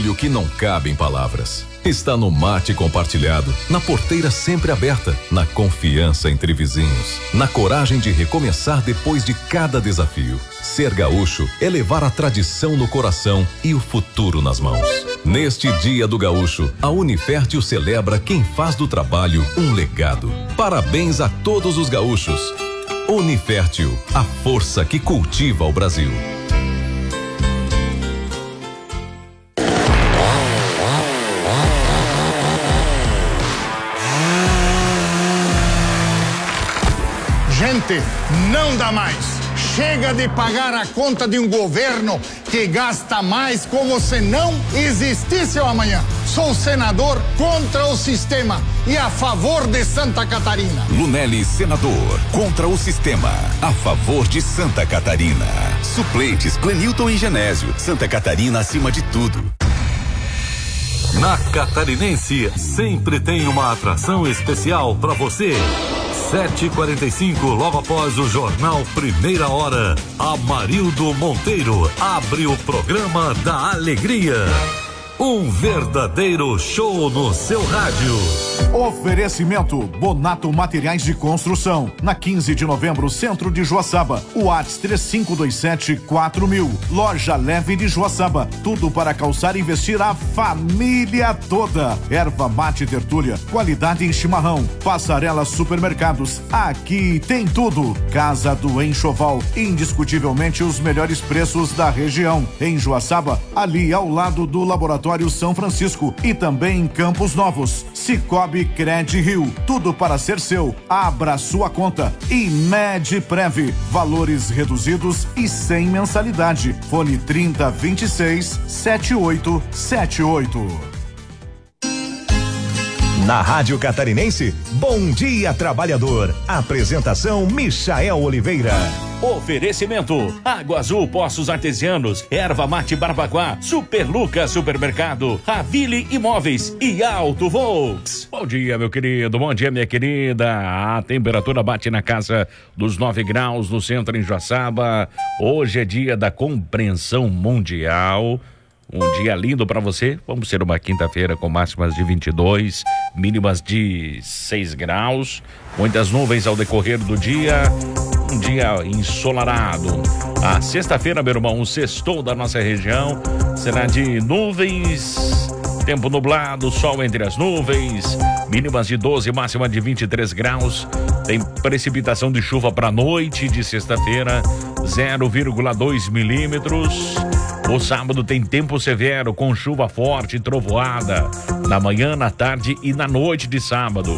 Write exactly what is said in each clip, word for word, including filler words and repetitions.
orgulho que não cabe em palavras. Está no mate compartilhado, na porteira sempre aberta, na confiança entre vizinhos, na coragem de recomeçar depois de cada desafio. Ser gaúcho é levar a tradição no coração e o futuro nas mãos. Neste Dia do Gaúcho, a Unifértil celebra quem faz do trabalho um legado. Parabéns a todos os gaúchos. Unifértil, a força que cultiva o Brasil. Gente, não dá mais. Chega de pagar a conta de um governo que gasta mais como se não existisse o amanhã. Sou senador contra o sistema e a favor de Santa Catarina. Lunelli, senador, contra o sistema, a favor de Santa Catarina. Suplentes, Clenilton e Genésio. Santa Catarina acima de tudo. Na Catarinense, sempre tem uma atração especial para você. sete e quarenta e cinco, logo após o jornal Primeira Hora, Amarildo Monteiro abre o programa da alegria. Um verdadeiro show no seu rádio. Oferecimento Bonato Materiais de Construção. Na quinze de novembro, centro de Joaçaba. O WhatsApp três cinco dois sete quatro mil. Loja Leve de Joaçaba. Tudo para calçar e vestir a família toda. Erva mate tertúlia. Qualidade em chimarrão. Passarela Supermercados. Aqui tem tudo. Casa do Enxoval. Indiscutivelmente os melhores preços da região. Em Joaçaba, ali ao lado do Laboratório São Francisco e também em Campos Novos. Cicobi Cred Rio, tudo para ser seu. Abra sua conta. E Medprev, valores reduzidos e sem mensalidade. Fone trinta, vinte e seis, setenta e oito setenta e oito. Na Rádio Catarinense, Bom Dia Trabalhador. Apresentação Michael Oliveira. Oferecimento: Água Azul Poços Artesianos, Erva Mate Barbacoa, Super Lucas Supermercado, Ravile Imóveis e Auto Volks. Bom dia, meu querido, bom dia, minha querida. A temperatura bate na casa dos nove graus no centro em Joaçaba. Hoje é dia da compreensão mundial. Um dia lindo para você. Vamos ter uma quinta-feira com máximas de vinte e dois, mínimas de seis graus. Muitas nuvens ao decorrer do dia. Um dia ensolarado. A sexta-feira, meu irmão, o sextou da nossa região será de nuvens, tempo nublado, sol entre as nuvens, mínimas de doze, máxima de vinte e três graus. Tem precipitação de chuva para noite de sexta-feira, zero vírgula dois milímetros. O sábado tem tempo severo com chuva forte e trovoada na manhã, na tarde e na noite de sábado.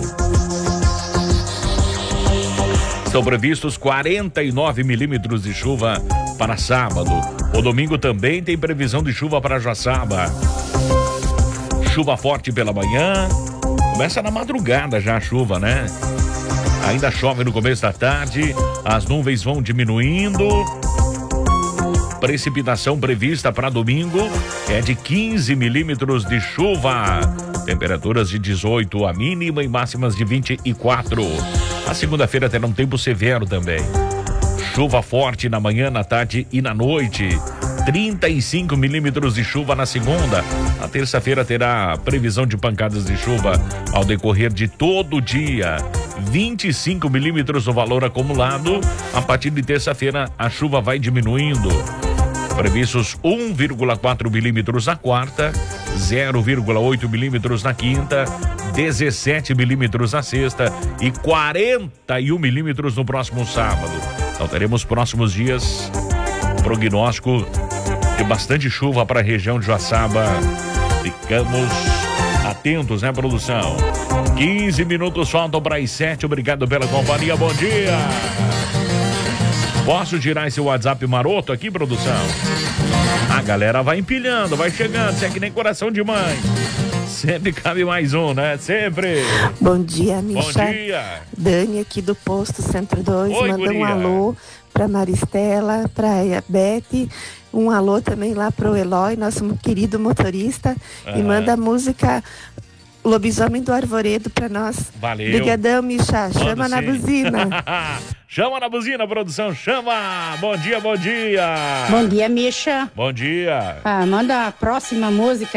Estão previstos quarenta e nove milímetros de chuva para sábado. O domingo também tem previsão de chuva para Joaçaba. Chuva forte pela manhã. Começa na madrugada já a chuva, né? Ainda chove no começo da tarde. As nuvens vão diminuindo. Precipitação prevista para domingo é de quinze milímetros de chuva. Temperaturas de dezoito a mínima e máximas de vinte e quatro. A segunda-feira terá um tempo severo também. Chuva forte na manhã, na tarde e na noite. trinta e cinco milímetros de chuva na segunda. Na terça-feira terá previsão de pancadas de chuva ao decorrer de todo o dia. vinte e cinco milímetros no valor acumulado. A partir de terça-feira a chuva vai diminuindo. Previstos um vírgula quatro milímetros na quarta, zero vírgula oito milímetros na quinta, dezessete milímetros na sexta e quarenta e um milímetros no próximo sábado. Então teremos próximos dias prognóstico de bastante chuva para a região de Joaçaba. Ficamos atentos, né, produção? quinze minutos faltam para as sete. Obrigado pela companhia. Bom dia. Posso tirar esse WhatsApp maroto aqui, produção? A galera vai empilhando, vai chegando. Isso é que nem coração de mãe. Sempre cabe mais um, né? Sempre. Bom dia, Micha. Bom dia. Dani aqui do Posto Centro dois. Oi, manda guria. um alô pra Maristela, pra Beth. Um alô também lá pro Eloy, nosso querido motorista. Uhum. E manda a música Lobisomem do Arvoredo pra nós. Valeu. Obrigadão, Micha. Manda Chama na sim. buzina. Chama na buzina, produção. Chama. Bom dia, bom dia. Bom dia, Micha. Bom dia. Ah, manda a próxima música